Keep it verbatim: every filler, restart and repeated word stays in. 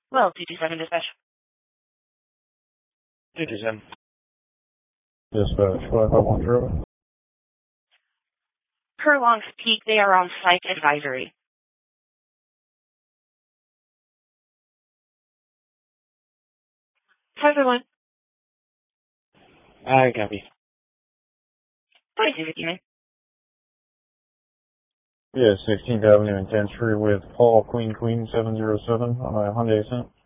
Well, two two seven dispatch. two two seven. Dispatch, five five one zero. Per Longs Peak, they are on psych advisory. five five one. I copy. forty-two fifty-nine. Yeah, sixteenth Avenue and tenth Street with Paul Queen Queen seven zero seven on a Hyundai Accent.